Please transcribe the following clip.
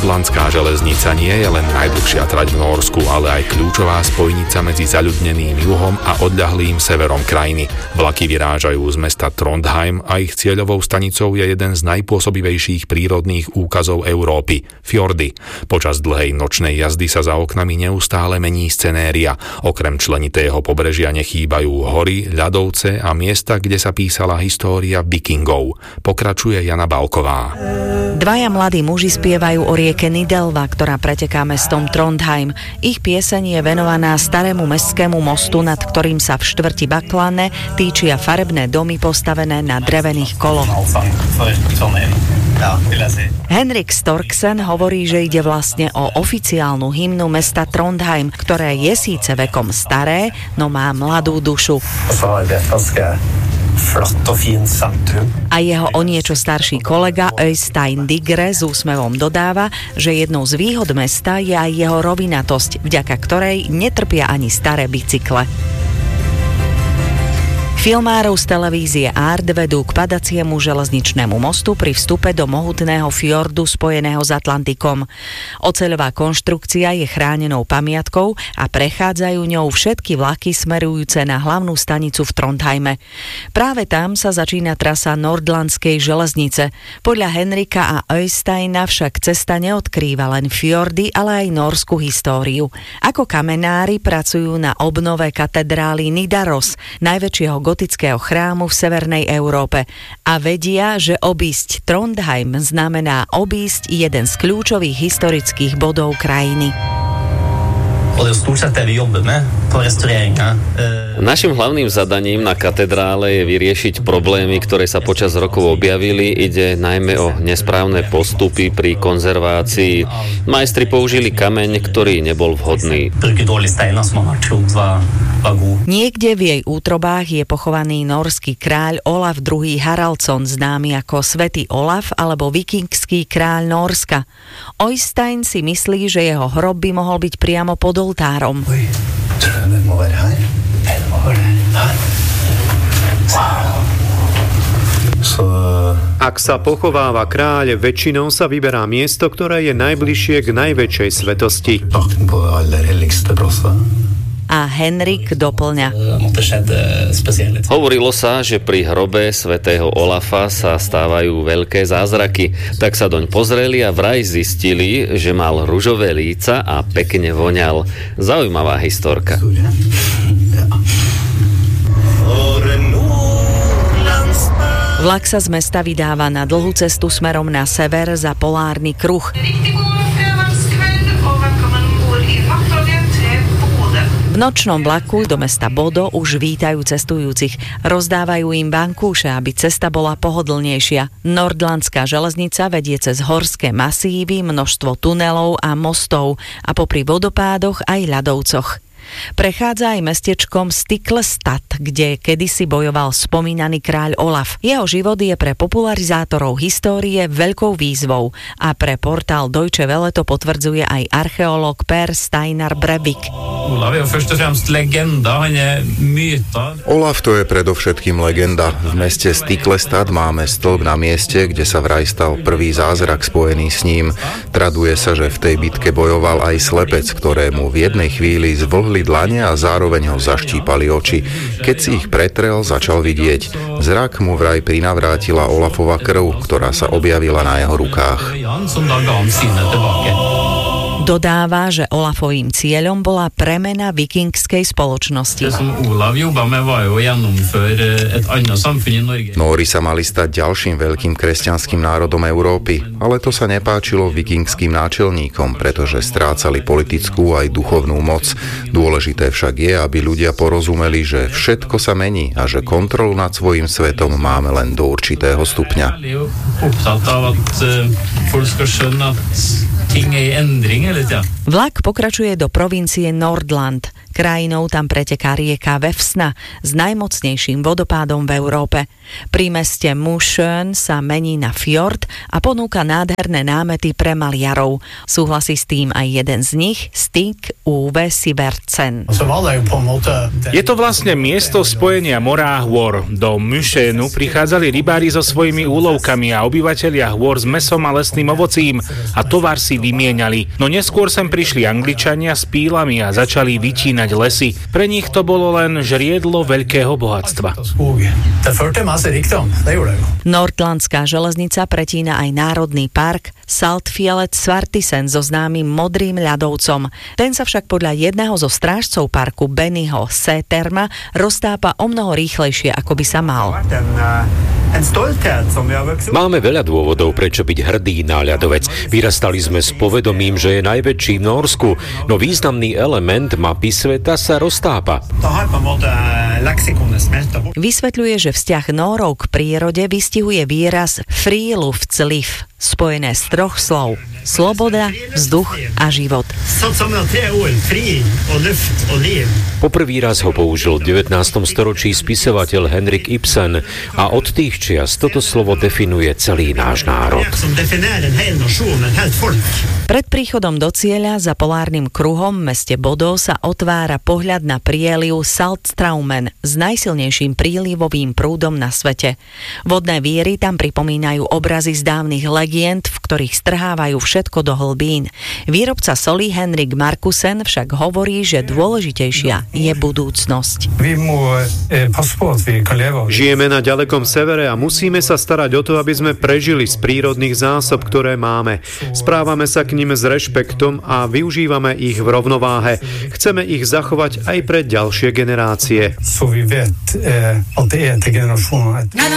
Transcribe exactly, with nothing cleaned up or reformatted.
Nordlandská železnica nie je len najdlhšia trať v Nórsku, ale aj kľúčová spojnica medzi zaľudneným juhom a odľahlým severom krajiny. Vlaky vyrážajú z mesta Trondheim a ich cieľovou stanicou je jeden z najpôsobivejších prírodných úkazov Európy – fjordy. Počas dlhej nočnej jazdy sa za oknami neustále mení scenéria. Okrem členitého pobrežia nechýbajú hory, ľadovce a miesta, kde sa písala história vikingov. Pokračuje Jana Balková. Dvaja mladí muži spievajú o rieke Nidelva, ktorá preteká mestom Trondheim. Ich pieseň je venovaná starému mestskému mostu, nad ktorým sa v štvrti Baklane týčia farebné domy postavené na drevených koloch. Henrik Storksen hovorí, že ide vlastne o oficiálnu hymnu mesta Trondheim, ktoré je síce vekom staré, no má mladú dušu. A jeho o niečo starší kolega Øystein Digre s úsmevom dodáva, že jednou z výhod mesta je aj jeho rovinatosť, vďaka ktorej netrpia ani staré bicykle. Filmárov z televízie Art vedú k padaciemu železničnému mostu pri vstupe do mohutného fjordu spojeného s Atlantikom. Oceľová konštrukcia je chránenou pamiatkou a prechádzajú ňou všetky vlaky smerujúce na hlavnú stanicu v Trondheime. Práve tam sa začína trasa Nordlandskej železnice. Podľa Henrika a Øysteina však cesta neodkrýva len fjordy, ale aj nórskú históriu. Ako kamenári pracujú na obnove katedrály Nidaros, najväčšieho gotického chrámu v severnej Európe, a vedia, že obísť Trondheim znamená obísť jeden z kľúčových historických bodov krajiny. Naším hlavným zadaním na katedrále je vyriešiť problémy, ktoré sa počas rokov objavili. Ide najmä o nesprávne postupy pri konzervácii. Majstri použili kameň, ktorý nebol vhodný. Niekde v jej útrobách je pochovaný nórský kráľ Olaf druhý. Haraldsson, známy ako Svätý Olaf alebo vikingský kráľ Nórska. Øystein si myslí, že jeho hrob by mohol byť priamo pod oltárom. Ak sa pochováva kráľ, väčšinou sa vyberá miesto, ktoré je najbližšie k najväčšej svetosti. A Henrik doplňa. Hovorilo sa, že pri hrobe svätého Olafa sa stávajú veľké zázraky. Tak sa doň pozreli a vraj zistili, že mal ružové líca a pekne voňal. Zaujímavá historka. Vlak sa z mesta vydáva na dlhú cestu smerom na sever za polárny kruh. V nočnom vlaku do mesta Bodo už vítajú cestujúcich. Rozdávajú im bankúše, aby cesta bola pohodlnejšia. Nordlandská železnica vedie cez horské masívy, množstvo tunelov a mostov a popri vodopádoch aj ľadovcoch. Prechádza aj mestečkom Stiklestad, kde kedysi bojoval spomínaný kráľ Olaf. Jeho život je pre popularizátorov histórie veľkou výzvou a pre portál Deutsche Welle to potvrdzuje aj archeológ Per Steinar Breivik. Olaf je først og fremst legenda, han je myta. Olaf to je predovšetkým legenda. V meste Stiklestad máme stĺp na mieste, kde sa vraj stal prvý zázrak spojený s ním. Traduje sa, že v tej bitke bojoval aj slepec, ktorému v jednej chvíli zvlhli dlane a zároveň ho zaštípali oči. Keď si ich pretrel, začal vidieť. Zrak mu vraj prinavrátila Olafova krv, ktorá sa objavila na jeho rukách. Dodáva, že Olafovým cieľom bola premena vikingskej spoločnosti. Nóri sa mali stať ďalším veľkým kresťanským národom Európy, ale to sa nepáčilo vikingským náčelníkom, pretože strácali politickú aj duchovnú moc. Dôležité však je, aby ľudia porozumeli, že všetko sa mení a že kontrolu nad svojím svetom máme len do určitého stupňa. Vlak pokračuje do provincie Nordland. Krajinou tam preteká rieka Vefsna s najmocnejším vodopádom v Európe. Pri meste Mosjøen sa mení na fjord a ponúka nádherné námety pre maliarov. Súhlasí s tým aj jeden z nich, Stig Ove Sivertsen. Je to vlastne miesto spojenia mora a hôr. Do Mosjøenu prichádzali rybári so svojimi úlovkami a obyvatelia hôr s mäsom a lesným ovocím a tovar si vymieniali. No neskôr sem prišli Angličania s pílami a začali vytínať lesy. Pre nich to bolo len žriedlo veľkého bohatstva. Nordlandská železnica pretína aj národný park Saltfjellet Svartisen so známym modrým ľadovcom. Ten sa však podľa jedného zo strážcov parku Bennyho Seterma roztápa omnoho rýchlejšie, ako by sa mal. Máme veľa dôvodov, prečo byť hrdý na ľadovec. Vyrastali sme s povedomím, že je najväčší v Norsku, no významný element mapy sveta sa roztápa. Vysvetľuje, že vzťah Nórov k prírode vystihuje výraz Friluftsliv, spojené z troch slov: sloboda, vzduch a život. Poprvý raz ho použil v devätnástom storočí spisovateľ Henrik Ibsen a od tých čias toto slovo definuje celý náš národ. Pred príchodom do cieľa za polárnym kruhom v meste Bodø sa otvára pohľad na prieliv Saltstraumen s najsilnejším prílivovým prúdom na svete. Vodné víry tam pripomínajú obrazy z dávnych legend, v ktorých strhávajú všetko do hlbín. Výrobca solí Henrik Markusen však hovorí, že dôležitejšia je budúcnosť. Žijeme na ďalekom severe a musíme sa starať o to, aby sme prežili z prírodných zásob, ktoré máme. Správame sa k nim s rešpektom a využívame ich v rovnováhe. Chceme ich zachovať aj pre ďalšie generácie.